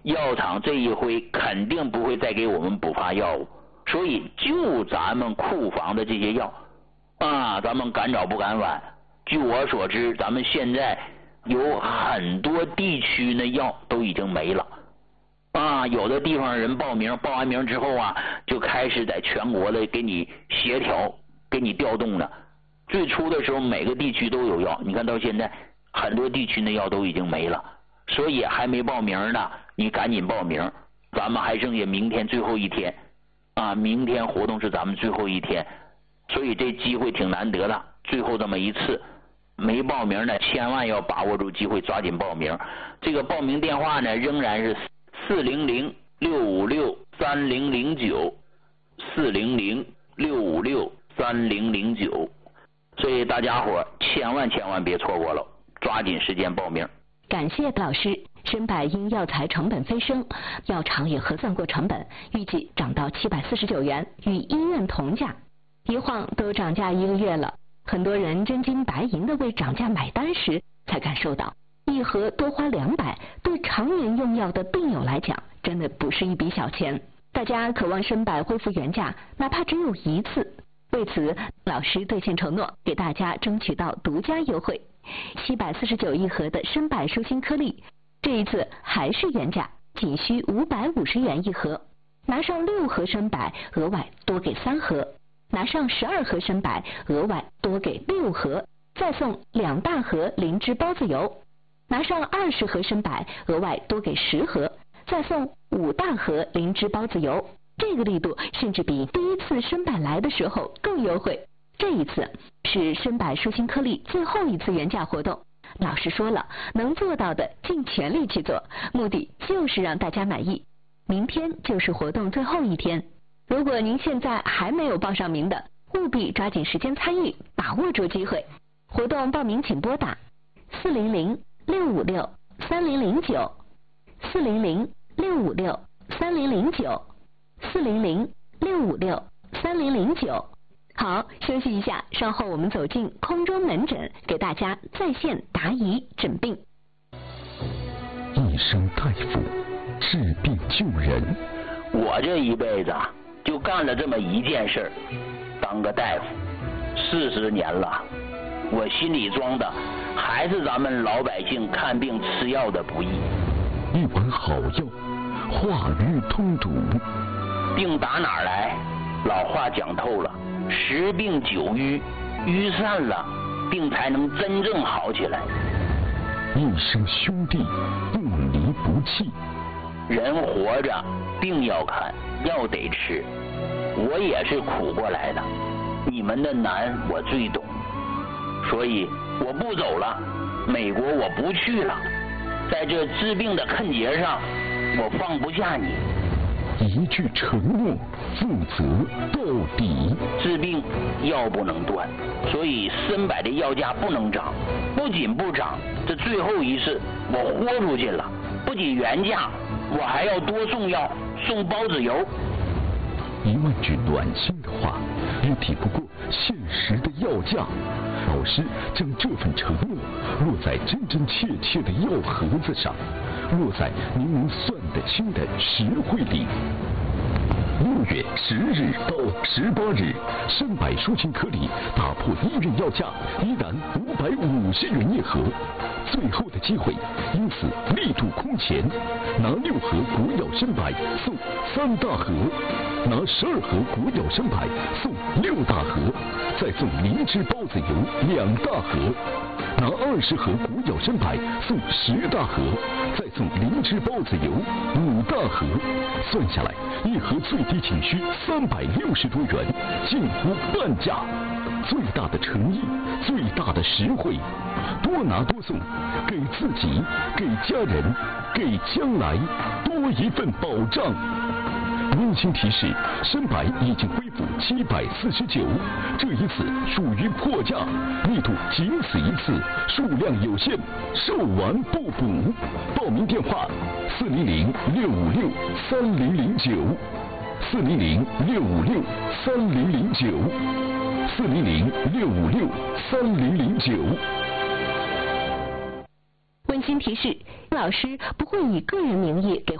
药厂这一回肯定不会再给我们补发药物，所以就咱们库房的这些药啊，咱们赶早不赶晚。据我所知，咱们现在有很多地区的药都已经没了啊，有的地方人报名，报完名之后啊，就开始在全国的给你协调，给你调动了。最初的时候每个地区都有药，你看到现在很多地区的药都已经没了，所以还没报名呢，你赶紧报名，咱们还剩下明天最后一天啊，明天活动是咱们最后一天，所以这机会挺难得的，最后这么一次，没报名的千万要把握住机会，抓紧报名。这个报名电话呢仍然是400-656-3009，400-656-3009，所以大家伙千万别错过了，抓紧时间报名。 感谢老师。申百因药材成本飞升，药厂也核算过成本，预计涨到749元，与医院同价。一晃都涨价1个月了，很多人真金白银的为涨价买单时，才感受到一盒多花200，对常年用药的病友来讲，真的不是一笔小钱。大家渴望申百恢复原价，哪怕只有1次。为此，老师兑现承诺，给大家争取到独家优惠，749一盒的申百舒心颗粒，这一次还是原价，仅需550元一盒。拿上6盒申百，额外多给3盒；拿上12盒申百，额外多给6盒，再送2大盒灵芝孢子油；拿上20盒申百，额外多给10盒，再送5大盒灵芝孢子油。这个力度甚至比第一次申百来的时候更优惠。这一次是申百舒心颗粒最后一次原价活动，老师说了，能做到的尽全力去做，目的就是让大家满意。明天就是活动最后一天，如果您现在还没有报上名的，务必抓紧时间参与，把握住机会。活动报名请拨打400-656-3009，400-656-3009，400-656-3009。好，休息一下，稍后我们走进空中门诊，给大家在线答疑诊病。 一生大夫，治病救人。 我这一辈子就干了这么一件事，当个大夫40年了，我心里装的还是咱们老百姓看病吃药的不易。 一碗好药，化瘀通毒。 病打哪儿来？老话讲透了，10病9瘀，瘀散了，病才能真正好起来。 一生兄弟，不离不弃。 人活着，病要看，药得吃。我也是苦过来的，你们的难我最懂，所以我不走了，美国我不去了，在这治病的坎节上，我放不下你。 一句承诺，负责到底。 治病药不能断，所以申百的药价不能涨，不仅不涨，这最后一次我豁出去了，不仅原价，我还要多送药，送孢子油。 1万句暖心的话，也抵不过现实的药价。老师将这份承诺落在真真切切的药盒子上，落在您能算得清的实惠里。6月10日到18日，申百舒心颗粒打破医院药价，依然550元一盒。最后的机会，因此力度空前，拿6盒国药申百送3大盒，拿12盒国药申百送6大盒，再送灵芝孢子油2大盒，拿20盒国药申百送10大盒，再送灵芝孢子油5大盒，算下来一盒最低仅需360多元，近乎半价。最大的诚意，最大的实惠，多拿多送，给自己，给家人，给将来多一份保障。温馨提示：申百已经恢复749，这一次属于破价，力度仅此一次，数量有限，售完不补。报名电话：400-656-3009，400-656-3009。 温馨提示：老师不会以个人名义给